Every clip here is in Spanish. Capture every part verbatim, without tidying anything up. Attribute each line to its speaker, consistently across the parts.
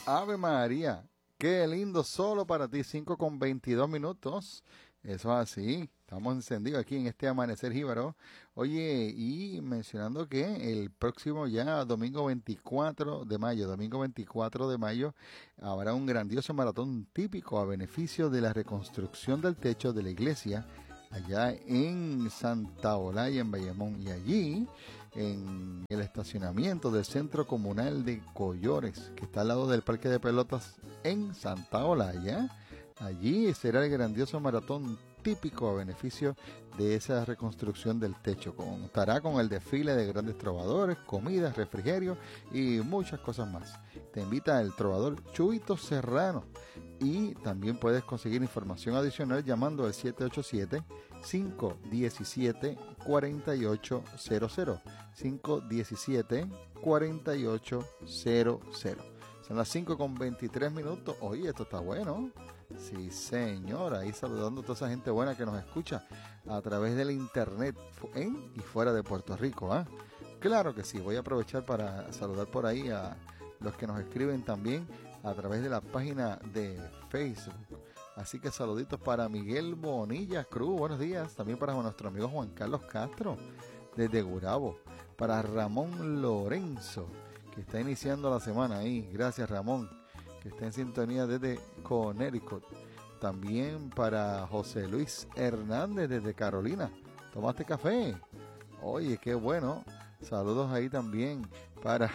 Speaker 1: Ave María, qué lindo, solo para ti, cinco con veintidós minutos. Eso es así, estamos encendidos aquí en este amanecer jíbaro. Oye, y mencionando que el próximo ya domingo veinticuatro de mayo, domingo veinticuatro de mayo, habrá un grandioso maratón típico a beneficio de la reconstrucción del techo de la iglesia allá en Santa Olaya, en Bayamón, y allí en el estacionamiento del Centro Comunal de Collores, que está al lado del Parque de Pelotas en Santa Olaya. Allí será el grandioso maratón típico a beneficio de esa reconstrucción del techo. Contará con el desfile de grandes trovadores, comidas, refrigerio y muchas cosas más. Te invita el trovador Chuito Serrano. Y también puedes conseguir información adicional llamando al siete ocho siete, cinco uno siete, cuatro ocho cero cero. cinco uno siete, cuatro ocho cero cero. Son las cinco con veintitrés minutos. Oye, esto está bueno. Sí, señor. Ahí saludando a toda esa gente buena que nos escucha a través del internet en y fuera de Puerto Rico. ¿eh? Claro que sí. Voy a aprovechar para saludar por ahí a los que nos escriben también a través de la página de Facebook. Así que saluditos para Miguel Bonilla Cruz, buenos días. También para nuestro amigo Juan Carlos Castro, desde Gurabo. Para Ramón Lorenzo, que está iniciando la semana ahí. Gracias, Ramón, que está en sintonía desde Connecticut. También para José Luis Hernández, desde Carolina. ¿Tomaste café? Oye, qué bueno. Saludos ahí también para...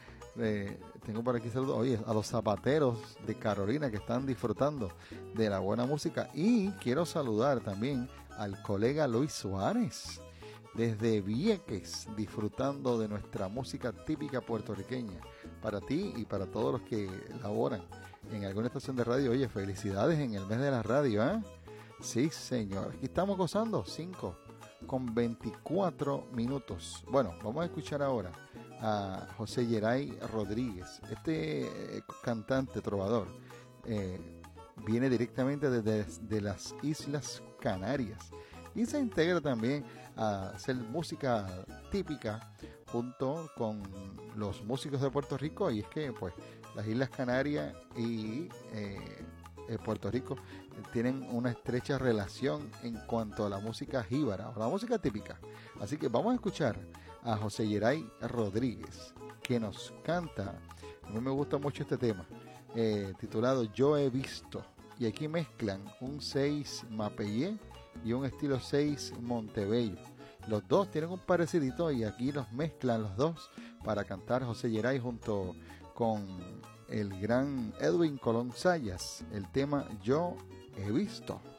Speaker 1: Eh, tengo por aquí saludos, oye, a los zapateros de Carolina que están disfrutando de la buena música. Y quiero saludar también al colega Luis Suárez desde Vieques, disfrutando de nuestra música típica puertorriqueña. Para ti y para todos los que laboran en alguna estación de radio, oye, felicidades en el mes de la radio, ¿eh? Sí, señor. Aquí estamos gozando, cinco con veinticuatro minutos. Bueno, vamos a escuchar ahora a José Yeray Rodríguez. Este eh, cantante, trovador, eh, viene directamente desde de las Islas Canarias y se integra también a hacer música típica junto con los músicos de Puerto Rico. Y es que pues las Islas Canarias y eh, eh, Puerto Rico tienen una estrecha relación en cuanto a la música jíbara o la música típica. Así que vamos a escuchar a José Yeray Rodríguez, que nos canta. A mí me gusta mucho este tema, eh, titulado Yo He Visto. Y aquí mezclan un seis Mapellé y un estilo seis Montebello. Los dos tienen un parecidito y aquí los mezclan los dos para cantar José Yeray junto con el gran Edwin Colón Sayas, el tema Yo He Visto.